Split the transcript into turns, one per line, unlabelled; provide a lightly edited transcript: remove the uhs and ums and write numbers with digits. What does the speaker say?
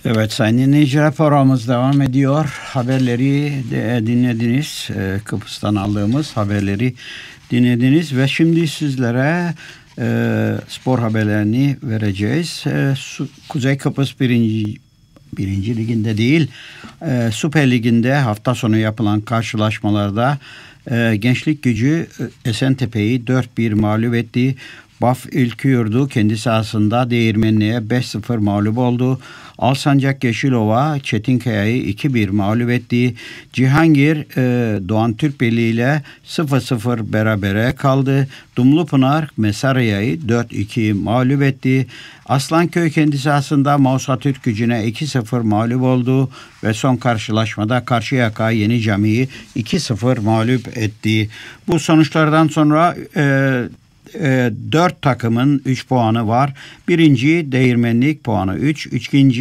Evet sayın dinleyiciler, programımız devam ediyor. Haberleri dinlediniz. Kıbrıs'tan aldığımız haberleri dinlediniz ve şimdi sizlere spor haberlerini vereceğiz. Kuzey Kıbrıs birinci liginde değil, Süper Lig'inde hafta sonu yapılan karşılaşmalarda Gençlik Gücü Esentepe'yi 4-1 mağlup etti. Baf Ülküyurdu kendi sahasında Değirmenli'ye 5-0 mağlup oldu. Alsancak Yeşilova Çetinkaya'yı 2-1 mağlup etti. Cihangir Doğan Türkbirliği ile 0-0 berabere kaldı. Dumlupınar Mesarya'yı 4-2 mağlup etti. Aslanköy kendi sahasında Mausa Türk Gücü'ne 2-0 mağlup oldu ve son karşılaşmada Karşıyaka Yeni Cami'yi 2-0 mağlup etti. Bu sonuçlardan sonra 4 takımın 3 puanı var. Birinci Değirmenlik puanı 3, ikinci